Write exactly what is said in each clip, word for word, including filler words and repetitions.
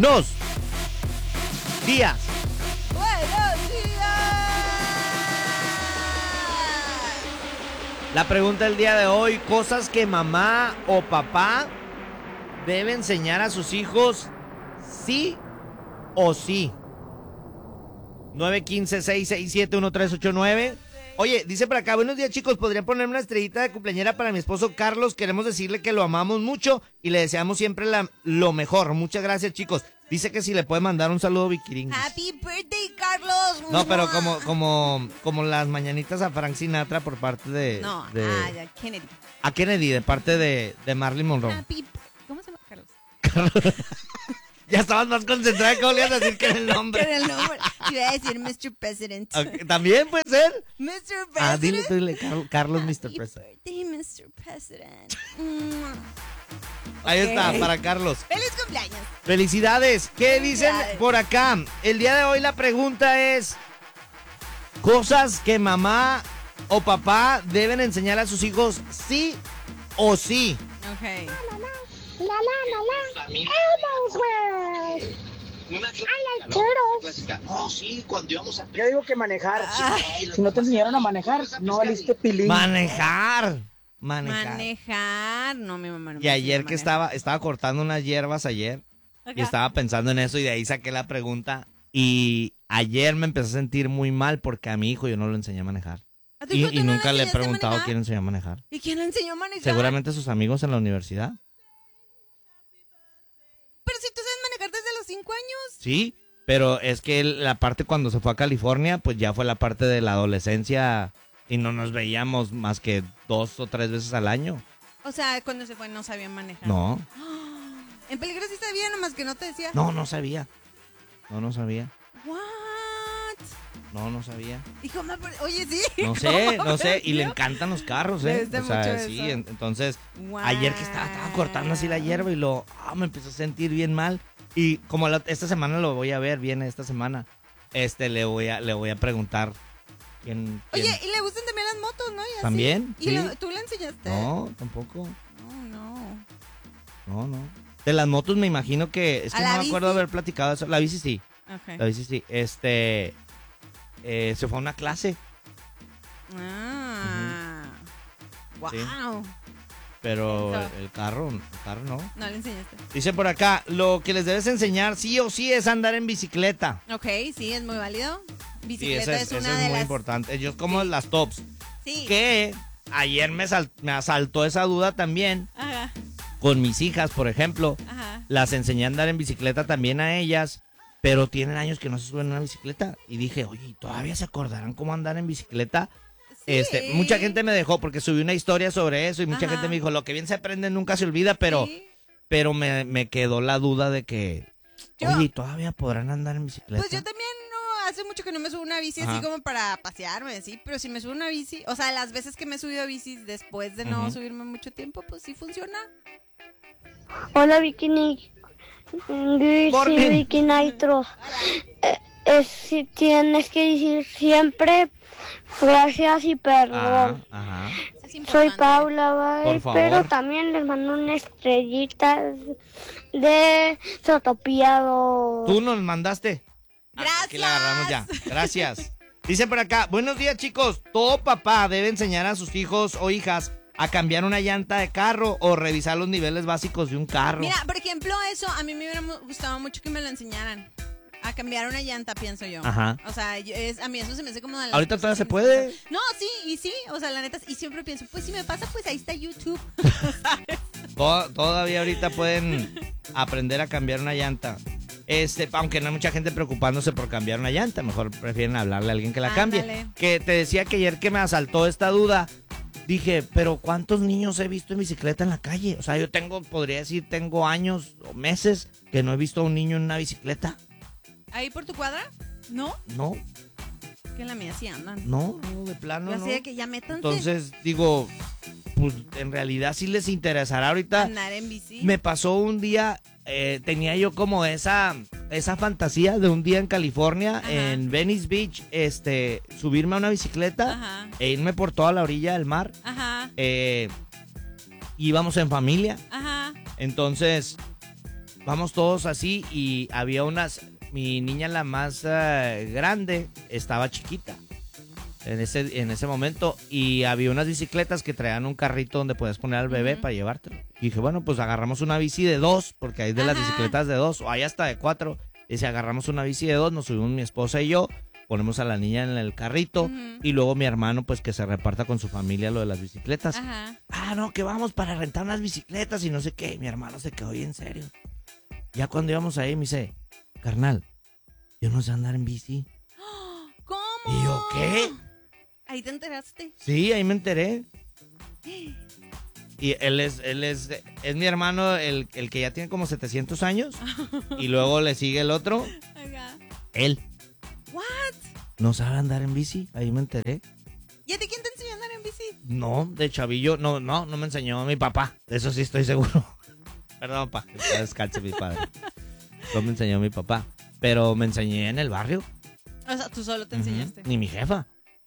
Buenos días. Buenos días. La pregunta del día de hoy, cosas que mamá o papá debe enseñar a sus hijos, sí o sí. nueve uno cinco, seis seis siete, uno tres ocho nueve. Oye, dice por acá, buenos días chicos, ¿podrían ponerme una estrellita de cumpleañera para mi esposo Carlos? Queremos decirle que lo amamos mucho y le deseamos siempre la, lo mejor. Muchas gracias chicos. Dice que si le puede mandar un saludo Vikiringis. Happy birthday, Carlos. No, pero como, como, como las mañanitas a Frank Sinatra por parte de... No, de ah, ya, Kennedy. A Kennedy, de parte de, de Marilyn Monroe. Happy... ¿Cómo se llama Carlos? Carlos. Ya estabas más concentrada, ¿cómo le ibas a decir que era el nombre? Era el nombre. Iba a decir mister President. Okay, ¿también puede ser? mister President. Ah, dile, dile, Car- Carlos, mister Happy President. birthday, mister President. Mm. Ahí Ok. está, para Carlos. ¡Feliz cumpleaños! Felicidades. ¿Qué dicen Felicidades. por acá? El día de hoy la pregunta es, cosas que mamá o papá deben enseñar a sus hijos, sí o sí. Ok. La la la la. Elbows were. I like turtles. No, sí, cuando íbamos a... Yo digo que manejar. Si no te enseñaron a manejar, no valiste pilín. Manejar. Manejar. Manejar. No, mi mamá no me Y ayer enseñó a que manejar. estaba, estaba cortando unas hierbas ayer y Ajá. estaba pensando en eso y de ahí saqué la pregunta y ayer me empecé a sentir muy mal porque a mi hijo yo no lo enseñé a manejar. ¿A tu Y, hijo tú y no nunca le he enseñaste a preguntado manejar? quién enseñó a manejar. ¿Y quién le enseñó a manejar? Seguramente sus amigos en la universidad. Pero si tú sabes manejar desde los cinco años. Sí, pero es que él, la parte cuando se fue a California, pues ya fue la parte de la adolescencia y no nos veíamos más que dos o tres veces al año. O sea, cuando se fue no sabía manejar. No, En peligro sí sabía, nomás que no te decía. no, no sabía. No, no sabía. What? No, no sabía. Hijo, ma, pero- oye, sí. No sé, ¿Cómo no sé. Y le creció? encantan los carros, Le ¿eh? gusta O sea, mucho sí. eso. en- Entonces, Wow. ayer que estaba, estaba cortando así la hierba y lo, ah, me empezó a sentir bien mal. Y como la- esta semana lo voy a ver, viene esta semana, este, le voy a, le voy a preguntar quién. quién- Oye, y le gustan también las motos, ¿no? Y así. ¿También? ¿Y Sí. lo- tú le enseñaste? No, tampoco. No, no. No, no. De las motos me imagino que, es ¿A que la no me acuerdo bici? haber platicado eso. La bici sí, Ok. la bici sí. Este, eh, se fue a una clase, Ah. Wow. Sí. pero Eso. el carro, el carro no. No le enseñaste. Dice por acá, lo que les debes enseñar sí o sí es andar en bicicleta. Ok, sí, es muy válido. Sí, Bicicleta eso es, es eso una es de muy las... importante. Ellos como las tops. Sí. Que ayer me, sal- me asaltó esa duda también Ajá, con mis hijas, por ejemplo. ajá. Las enseñé a andar en bicicleta también a ellas, pero tienen años que no se suben a una bicicleta. Y dije, oye, ¿todavía se acordarán cómo andar en bicicleta? Sí. Este, mucha gente me dejó porque subí una historia sobre eso y mucha Ajá. gente me dijo, lo que bien se aprende nunca se olvida, pero, Sí. pero me, me quedó la duda de que, Yo- oye, ¿todavía podrán andar en bicicleta? Pues yo también no, hace mucho que no me subo a una bici Ajá. así como para pasearme, sí, pero si me subo a una bici, o sea, las veces que me he subido a bicis después de no Ujú. subirme mucho tiempo, pues sí funciona. Hola, Bikini. Luis Morning. y Vicky Nitro. Eh, es, si tienes que decir siempre gracias y Ajá, perdón. ajá. Es Soy importante. Paula, Por bye, favor. pero también les mando una estrellita de Sotopiado. ¿Tú nos mandaste? Ah, Aquí la agarramos ya. Gracias. Gracias. Dice por acá, buenos días chicos. Todo papá debe enseñar a sus hijos o hijas a cambiar una llanta de carro o revisar los niveles básicos de un carro. Mira, por ejemplo, eso a mí me hubiera mu- gustado mucho que me lo enseñaran. A cambiar una llanta, pienso yo. Ajá. O sea, yo- es, a mí eso se me hace como de las Ahorita cosas todavía se que puede. necesito. No, sí, y sí. O sea, la neta, y siempre pienso, pues si me pasa, pues ahí está YouTube. To- Todavía ahorita pueden aprender a cambiar una llanta. Este, aunque no hay mucha gente preocupándose por cambiar una llanta, mejor prefieren hablarle a alguien que la cambie. Ándale. Que te decía que ayer que me asaltó esta duda, dije, pero ¿cuántos niños he visto en bicicleta en la calle? O sea, yo tengo, podría decir, tengo años o meses que no he visto a un niño en una bicicleta. ¿Ahí por tu cuadra? ¿No? No, Que en la mía sí andan. no, no, de plano Yo no. así de que ya métanse. Entonces, digo, pues en realidad sí les interesará ahorita. Andar en bici. Me pasó un día, eh, tenía yo como esa, esa fantasía de un día en California, Ajá. en Venice Beach, este, subirme a una bicicleta Ajá. e irme por toda la orilla del mar. Ajá. Eh, íbamos en familia, Ajá. entonces vamos todos así y había unas, mi niña la más uh, grande estaba chiquita en ese, en ese momento y había unas bicicletas que traían un carrito donde podías poner al bebé uh-huh. para llevártelo. Y dije, bueno, pues agarramos una bici de dos, porque hay de Ajá. las bicicletas de dos, o hay hasta de cuatro. Y si agarramos una bici de dos, nos subimos mi esposa y yo, ponemos a la niña en el carrito uh-huh. y luego mi hermano pues que se reparta con su familia lo de las bicicletas. Ajá. Ah, no, que vamos para rentar unas bicicletas y no sé qué. Mi hermano se quedó bien serio. Ya cuando íbamos ahí me dice, carnal, yo no sé andar en bici. ¿Cómo? Y yo, ¿qué? ¿Ahí te enteraste? Sí, ahí me enteré. Y él es, él es, es mi hermano, el, el que ya tiene como setecientos años. Y luego le sigue el otro. Ajá. Él. ¿What? No sabe andar en bici, ahí me enteré. ¿Y a ti quién te enseñó a andar en bici? No, de chavillo, no, no, no me enseñó mi papá. De eso sí estoy seguro. Perdón, papá, descanse mi padre. No me enseñó mi papá. Pero me enseñé en el barrio. O sea, tú solo te uh-huh. enseñaste. Ni mi jefa.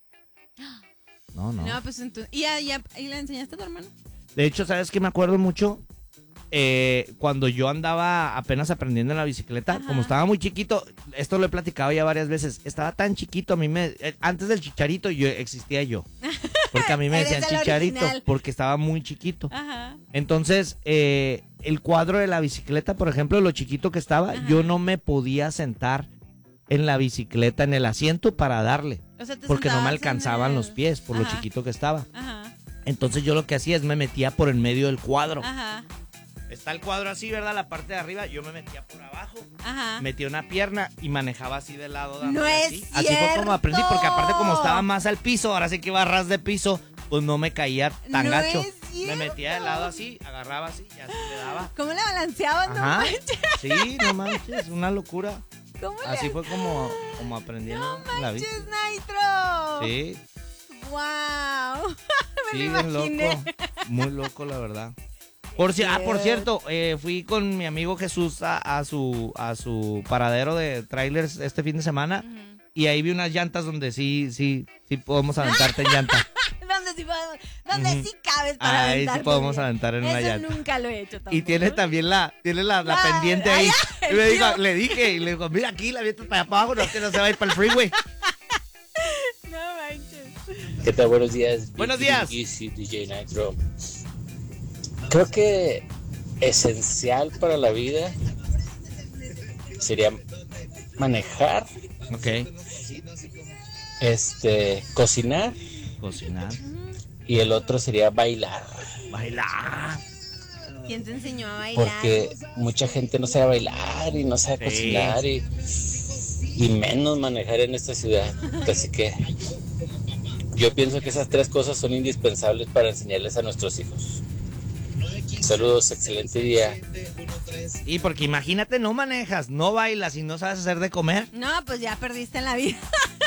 No, no. No, pues entonces. ¿Y, a, y, a, ¿Y le enseñaste a tu hermano? De hecho, ¿sabes qué me acuerdo mucho? Eh, cuando yo andaba apenas aprendiendo en la bicicleta, Ajá. como estaba muy chiquito, esto lo he platicado ya varias veces, estaba tan chiquito, a mí me, eh, antes del Chicharito yo existía yo, porque a mí me decían Chicharito, original. Porque estaba muy chiquito. Ajá. Entonces, eh, el cuadro de la bicicleta, por ejemplo, lo chiquito que estaba, Ajá. yo no me podía sentar en la bicicleta, en el asiento para darle, o sea, porque no me alcanzaban el... los pies por Ajá. lo chiquito que estaba. Ajá. Entonces yo lo que hacía es me metía por el medio del cuadro. Ajá. Está el cuadro así, ¿verdad? La parte de arriba, yo me metía por abajo, Ajá. metía una pierna y manejaba así de lado. No es así. cierto. Así fue como aprendí, porque aparte como estaba más al piso, ahora sí que iba a ras de piso, pues no me caía tan no gacho. Es me metía de lado así, agarraba así y así le daba. ¿Cómo le balanceabas? No manches. Sí, no manches, una locura. ¿Cómo así le... fue como, como aprendiendo no la bici. Nitro. Sí. Wow. Me sí, lo imaginé. Loco. Muy loco, la verdad. Por si, ah, por cierto, eh, fui con mi amigo Jesús a, a su a su paradero de trailers este fin de semana uh-huh. y ahí vi unas llantas donde sí sí sí podemos aventarte en llanta. donde sí podemos, donde uh-huh. sí cabes para ahí aventarte. Ahí sí podemos aventar en Eso una llanta. Nunca lo he hecho tampoco. Y tiene también la tiene la, la, la pendiente ahí. Y le, digo, le dije y le digo, mira aquí la avientas para allá para abajo, no que no se va a ir para el freeway. No manches. ¿Qué tal? Buenos días. Buenos días. D J Nitro. Creo que esencial para la vida sería manejar, okay. este, cocinar, cocinar, y el otro sería bailar. Bailar. ¿Quién te enseñó a bailar? Porque mucha gente no sabe bailar y no sabe sí. cocinar y, y menos manejar en esta ciudad. Así que yo pienso que esas tres cosas son indispensables para enseñarles a nuestros hijos. Saludos, excelente día. Y porque imagínate, no manejas, no bailas y no sabes hacer de comer. No, pues ya perdiste en la vida.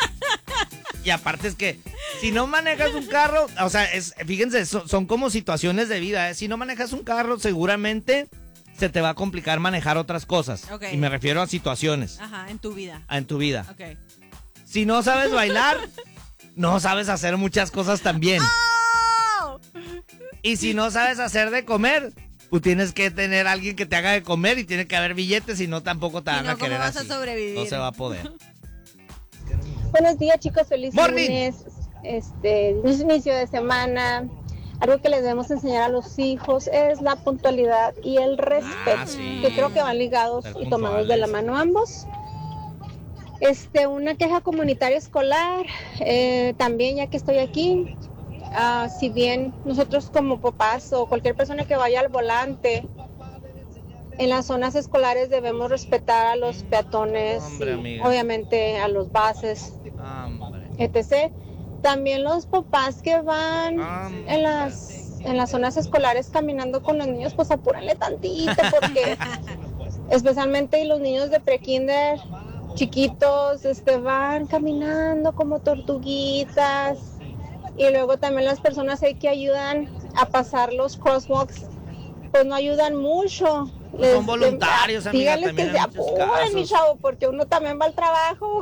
Y aparte es que si no manejas un carro, o sea, es, fíjense, son, son como situaciones de vida, ¿eh? Si no manejas un carro, seguramente se te va a complicar manejar otras cosas. Okay. Y me refiero a situaciones. Ajá, en tu vida. En tu vida. Okay. Si no sabes bailar, no sabes hacer muchas cosas también. ¡Oh! Y si no sabes hacer de comer, pues tienes que tener a alguien que te haga de comer y tiene que haber billetes, si no tampoco te van no, a querer ¿cómo vas así. a sobrevivir? No se va a poder. Buenos días, chicos, feliz Morning. lunes, este, inicio de semana. Algo que les debemos enseñar a los hijos es la puntualidad y el respeto, ah, sí. que creo que van ligados Ser y tomados de la mano ambos. Este, una queja comunitaria escolar, eh, también ya que estoy aquí, uh, si bien nosotros como papás o cualquier persona que vaya al volante, en las zonas escolares debemos respetar a los peatones, Hombre, y, obviamente a los buses, Hombre. etcétera. También los papás que van Hombre. en las en las zonas escolares caminando con los niños, pues apúrenle tantito, porque especialmente los niños de prekinder chiquitos este, van caminando como tortuguitas. Y luego también las personas ahí que ayudan a pasar los crosswalks, pues no ayudan mucho. Les, son voluntarios, les, amiga, díganles que se apuren, mi chavo, porque uno también va al trabajo.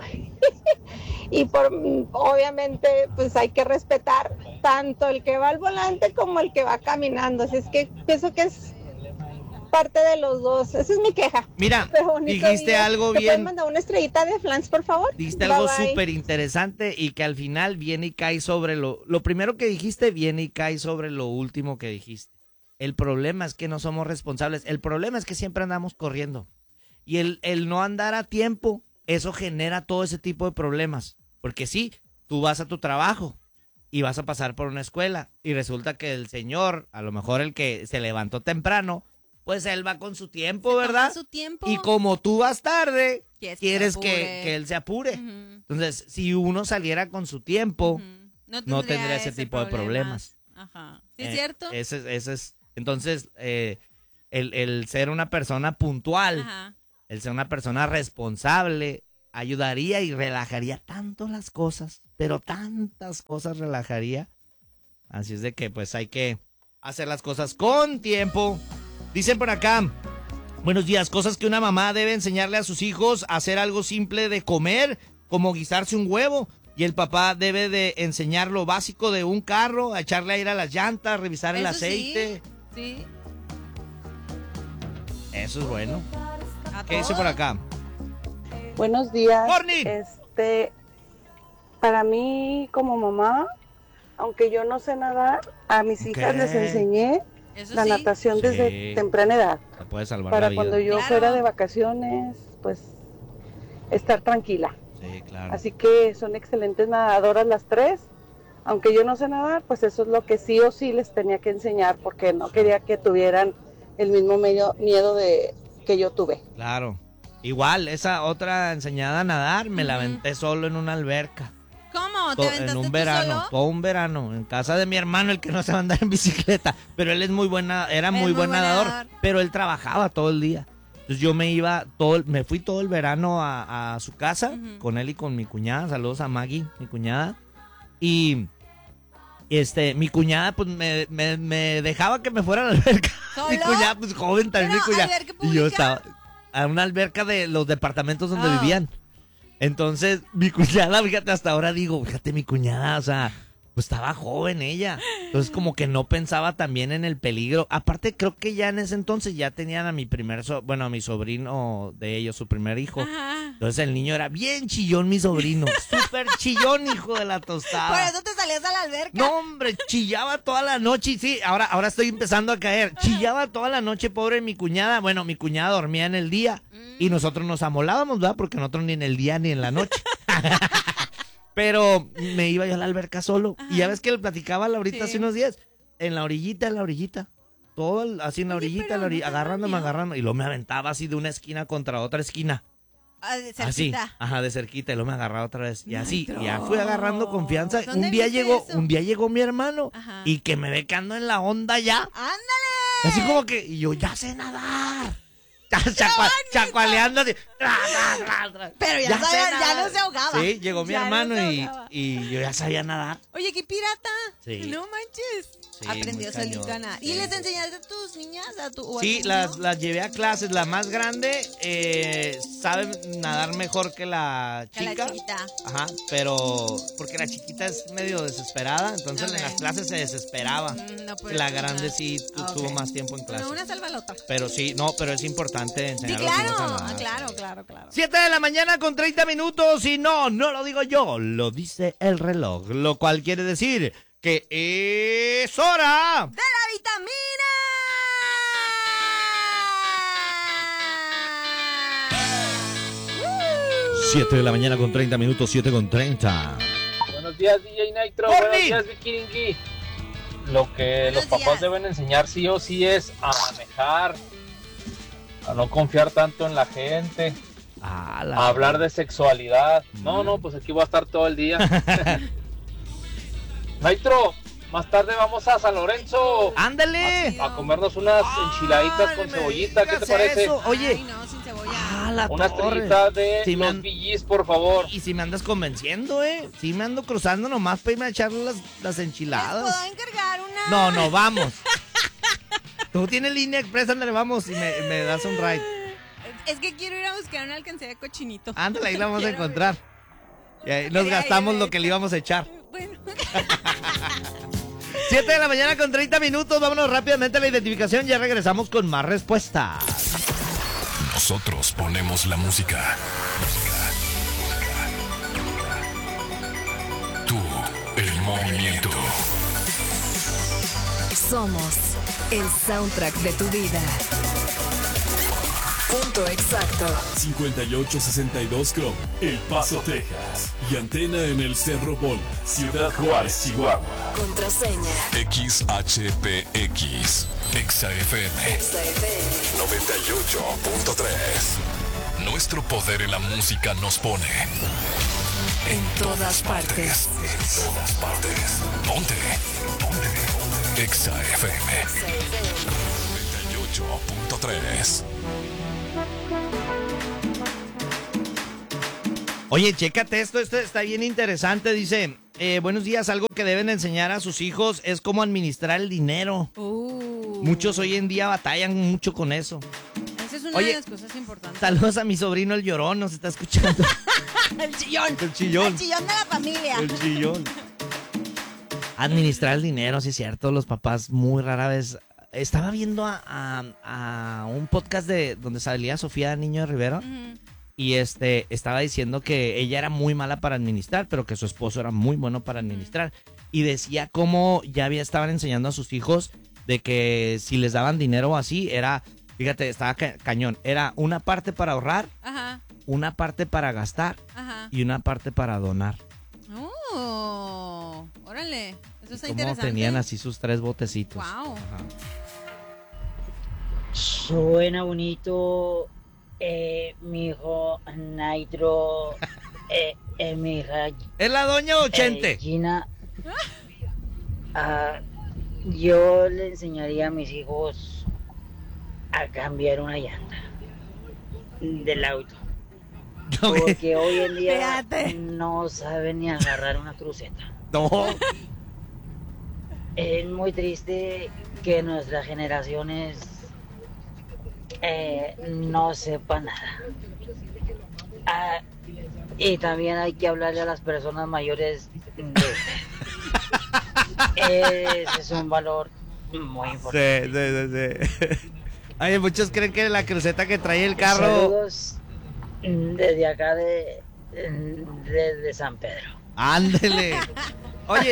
Y por obviamente pues hay que respetar tanto el que va al volante como el que va caminando. Así es que pienso que es parte de los dos. Esa es mi queja. Mira, Pero bonito dijiste día. algo ¿Te bien. pueden mandar una estrellita de flans, por favor? Dijiste Bye, algo bye. súper interesante y que al final viene y cae sobre lo... Lo primero que dijiste viene y cae sobre lo último que dijiste. El problema es que no somos responsables. El problema es que siempre andamos corriendo. Y el, el no andar a tiempo, eso genera todo ese tipo de problemas. Porque sí, tú vas a tu trabajo y vas a pasar por una escuela y resulta que el señor, a lo mejor el que se levantó temprano, pues él va con su tiempo, Se ¿verdad? toma su tiempo. Y como tú vas tarde, Quieres que quieres se que, apure. que él se apure. Ujú. Entonces, si uno saliera con su tiempo, Ujú. no tendría ese tipo de problemas. Ajá. ¿Sí eh, es cierto? Ese, ese es, entonces, eh, el, el ser una persona puntual, Ajá. el ser una persona responsable, ayudaría y relajaría tanto las cosas, pero tantas cosas relajaría. Así es de que pues hay que hacer las cosas con tiempo. Dicen por acá, buenos días, cosas que una mamá debe enseñarle a sus hijos, hacer algo simple de comer, como guisarse un huevo, y el papá debe de enseñar lo básico de un carro, a echarle aire a las llantas, revisar el Eso aceite. Sí. sí. Eso es bueno. A ¿Qué dice todos. por acá? Buenos días. Morning. Este, para mí como mamá, aunque yo no sé nadar, a mis Ok. hijas les enseñé Eso la sí. natación Sí. desde temprana edad. Te puede salvar Para la vida. cuando yo Claro. fuera de vacaciones, pues estar tranquila. Sí, claro. Así que son excelentes nadadoras las tres. Aunque yo no sé nadar, pues eso es lo que sí o sí les tenía que enseñar, porque no quería que tuvieran el mismo medio, miedo de que yo tuve. Claro. Igual, esa otra enseñada a nadar me la aventé solo en una alberca. ¿Cómo? ¿Te To- aventaste en un tú verano, solo? todo un verano, en casa de mi hermano, el que no sabe andar en bicicleta. Pero él es muy buena, era Es muy, muy buen buen nadador, nadador. pero él trabajaba todo el día. Entonces yo me iba todo, el- me fui todo el verano a, a su casa, Ujú. con él y con mi cuñada. Saludos a Maggie, mi cuñada. Y este, mi cuñada pues me, me, me dejaba que me fuera a la alberca. Mi ¿Solo? cuñada, pues joven también, mi Pero, cuñada. ¿alberca Y yo pública? estaba a una alberca de los departamentos donde Ah. vivían. Entonces, mi cuñada, fíjate, hasta ahora digo, fíjate, mi cuñada, o sea, pues estaba joven ella. Entonces, como que no pensaba también en el peligro. Aparte, creo que ya en ese entonces ya tenían a mi primer, so- bueno, a mi sobrino de ellos, su primer hijo. Ajá. Entonces, el niño era bien chillón, mi sobrino. Súper chillón, hijo de la tostada. Por eso te salías a la alberca. No, hombre, chillaba toda la noche. Y sí, ahora, ahora estoy empezando a caer. Chillaba toda la noche, pobre mi cuñada. Bueno, mi cuñada dormía en el día y nosotros nos amolábamos, ¿verdad? Porque nosotros ni en el día ni en la noche. Pero me iba yo a la alberca solo. Y ya ves que le platicaba a Laurita Sí. hace unos días. En la orillita, en la orillita. Todo el- así en la Oye, orillita, pero en la orilla, ¿no te daba agarrándome, miedo? agarrándome. Y luego me aventaba así de una esquina contra otra esquina. Ah, de Así, cerquita. ajá, de cerquita, y luego me agarraba otra vez. Y así, Maestro. ya fui agarrando confianza. ¿Dónde Un día viste llegó, eso? un día llegó mi hermano Ajá. y que me ve que ando en la onda ya. ¡Ándale! Así como que, y yo ya sé nadar. Ya, chacua- chacualeando así. Tra, tra, tra, tra. Pero ya sé sabía- ya nadar. no se ahogaba. Sí, llegó mi Ya no hermano se y, ahogaba. y yo ya sabía nadar. Oye, qué pirata. Sí. No manches. Sí, Aprendió muy solito cañón. a nadar. Sí. ¿Y les enseñaste a tus niñas? A tu, o a Sí, tu las, niño? las llevé a clases. La más grande eh, sabe nadar mejor que la Que la chica. chiquita. Ajá, pero porque la chiquita es medio desesperada, entonces Ok. en las clases se desesperaba. Mm, no puede La ser grande nada. sí tu- Ok. tuvo más tiempo en Bueno, clases. una salva a la otra. Pero sí, no, pero es importante Sí, enseñar a los hijos a claro. nadar. Ah, claro, claro, claro. siete de la mañana con treinta minutos y no, no lo digo yo, lo dice el reloj, lo cual quiere decir que es hora. ¡De la vitamina! siete de la mañana con treinta minutos, siete con treinta. Buenos días, D J Nitro. Morning. Buenos días, Vikiringi. Lo que Buenos los papás días. deben enseñar sí o sí es a manejar, a no confiar tanto en la gente, Ah, la- a hablar de sexualidad. No, no, pues aquí voy a estar todo el día. Nitro, más tarde vamos a San Lorenzo ¡Ándale! a comernos unas enchiladitas Ay, con me cebollita. ¿Qué te digas parece? eso. Oye, Ay, no, sin cebolla. ah, la Una torre. estrellita de Sí, me los han- B Gs, por favor. Y si me andas convenciendo, ¿eh? Sí me ando cruzando nomás para irme a echar las, las ¿Les enchiladas. puedo encargar una? No, no, vamos. Tú tienes línea express, ándale, vamos y me, me das un ride. Es que quiero ir a buscar una alcancía de cochinito. Ándale, ahí la vamos a Quiero encontrar. Y ahí nos Quería gastamos ir, lo que le íbamos a echar. Bueno. siete de la mañana con treinta minutos. Vámonos rápidamente a la identificación. Ya regresamos con más respuestas. Nosotros ponemos la música. Tú, el movimiento. Somos el soundtrack de tu vida. Punto exacto. cincuenta y ocho sesenta y dos Chrome, El Paso, Texas. Y antena en el Cerro Bola, Ciudad Juárez, Chihuahua. Contraseña. X H P X. Exa F M. Exa F M. noventa y ocho punto tres. Nuestro poder en la música nos pone en todas partes. En todas partes. Ponte. Ponte. Exa F M. noventa y ocho punto tres. Oye, chécate esto, esto está bien interesante. Dice, eh, buenos días, algo que deben enseñar a sus hijos es cómo administrar el dinero. Uh. Muchos hoy en día batallan mucho con eso. Esa es una Oye, de las cosas importantes. Saludos a mi sobrino el llorón, nos está escuchando. El chillón. El chillón. El chillón de la familia. El chillón. Administrar el dinero, sí es cierto, los papás muy rara vez. Estaba viendo a, a, a un podcast de donde salía Sofía Niño de Rivera. Uh-huh. Y este estaba diciendo que ella era muy mala para administrar, pero que su esposo era muy bueno para administrar. Y decía cómo ya había, estaban enseñando a sus hijos de que si les daban dinero así, era, fíjate, estaba ca- cañón. Era una parte para ahorrar, Ajá. una parte para gastar, Ajá. y una parte para donar. Oh, órale, eso está Cómo interesante. tenían así sus tres botecitos. Wow. Ajá. Suena bonito. Eh, mi hijo Nitro, eh, eh, mi hija es la doña Ochente. eh, Gina. Uh, yo le enseñaría a mis hijos a cambiar una llanta del auto. Okay. Porque hoy en día Fíjate. no saben ni agarrar una cruceta. No. Es muy triste que nuestras generaciones Eh, no sepa nada. Ah, y también hay que hablarle a las personas mayores de ese es un valor muy importante. Sí, sí, sí, sí. Oye, muchos creen que la cruceta que trae el carro. Saludos desde acá de, de, de San Pedro. Ándele. Oye.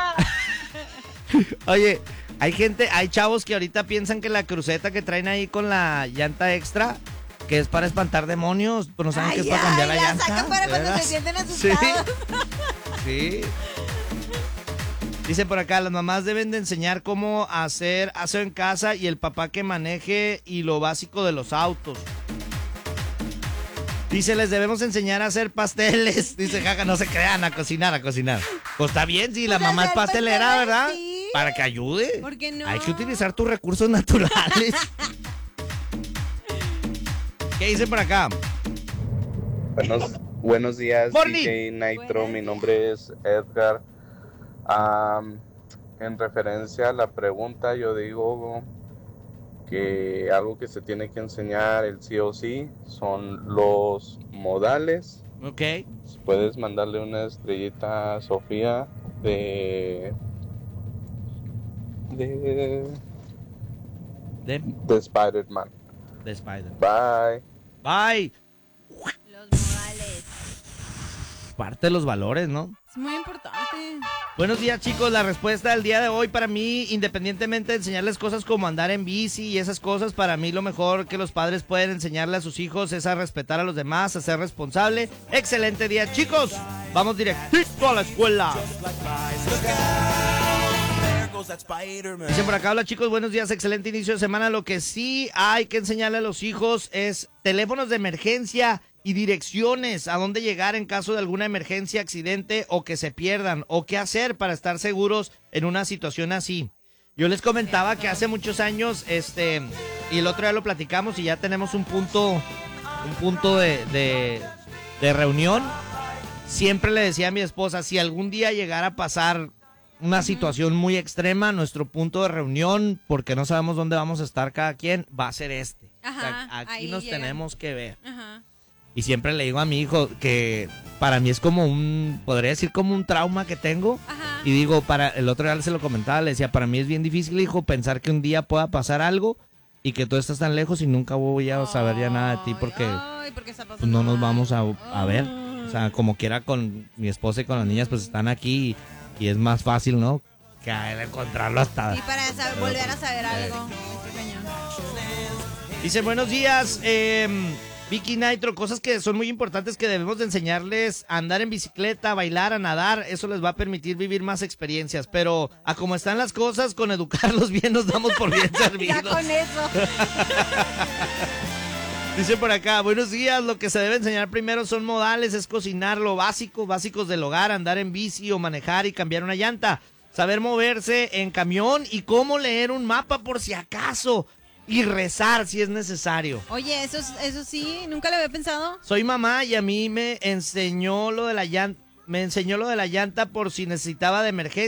Oye, hay gente, hay chavos que ahorita piensan que la cruceta que traen ahí con la llanta extra, que es para espantar demonios, pero no saben que es para cambiar la, la llanta. sacan para cuando ¿verdad? se sienten Sí. asustados. Sí. Dice por acá, las mamás deben de enseñar cómo hacer aseo en casa y el papá que maneje y lo básico de los autos. Dice, les debemos enseñar a hacer pasteles. Dice, jaja, no se crean, a cocinar, a cocinar. Pues está bien, si la Pues mamá es hacer pastelera, pasteles, ¿verdad? sí. Para que ayude. ¿Por qué no? Hay que utilizar tus recursos naturales. ¿Qué dice por acá? Buenos, buenos días, Morning. D J Nitro. Buenas. Mi nombre es Edgar. Um, en referencia a la pregunta, yo digo que algo que se tiene que enseñar el sí o sí son los modales. Ok. Puedes mandarle una estrellita a Sofía de de De, de Spider-Man. de Spider. Bye. Bye. Los modales. Parte de los valores, ¿no? Es muy importante. Buenos días, chicos. La respuesta del día de hoy para mí, independientemente de enseñarles cosas como andar en bici y esas cosas, para mí lo mejor que los padres pueden enseñarle a sus hijos es a respetar a los demás, a ser responsable. Excelente día, chicos. Vamos directito a la escuela. Dicen por acá, hola chicos, buenos días, excelente inicio de semana. Lo que sí hay que enseñarle a los hijos es teléfonos de emergencia y direcciones, a dónde llegar en caso de alguna emergencia, accidente o que se pierdan, o qué hacer para estar seguros en una situación así. Yo les comentaba que hace muchos años, este, y el otro día lo platicamos y ya tenemos un punto, un punto de, de, de reunión. Siempre le decía a mi esposa, si algún día llegara a pasar una situación muy extrema, nuestro punto de reunión, porque no sabemos dónde vamos a estar cada quien, va a ser este. Ajá, O sea, aquí ahí nos llegan. tenemos que ver. Ajá. Y siempre le digo a mi hijo que para mí es como un, podría decir como un trauma que tengo, Ajá. Y digo, para el otro día se lo comentaba, le decía, para mí es bien difícil, hijo, pensar que un día pueda pasar algo y que tú estás tan lejos y nunca voy a saber ya nada de ti porque, Ay, ¿por qué está pues, pasando? no nos vamos a, a ver. O sea, como quiera con mi esposa y con las niñas, pues están aquí y, y es más fácil, ¿no? Que a él encontrarlo hasta... Y para saber- volver a saber algo. Este cañón. Dice, buenos días, eh, Vicky Nitro, cosas que son muy importantes que debemos de enseñarles: a andar en bicicleta, a bailar, a nadar. Eso les va a permitir vivir más experiencias, pero a como están las cosas, con educarlos bien nos damos por bien servidos. Ya con eso. Dice por acá, buenos días, lo que se debe enseñar primero son modales, es cocinar, lo básico, básicos del hogar, andar en bici o manejar y cambiar una llanta, saber moverse en camión y cómo leer un mapa por si acaso, y rezar si es necesario. Oye, eso, es- eso sí, nunca lo había pensado. Soy mamá y a mí me enseñó lo de la llanta, me enseñó lo de la llanta por si necesitaba de emergencia.